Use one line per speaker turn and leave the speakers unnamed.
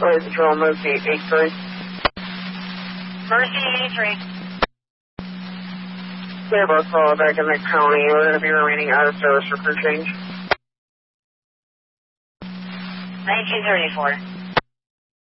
Flight Control, Mercy 83.
Mercy 83.
Clear both call back in the county. We're going to be remaining out of service for crew change.
1934.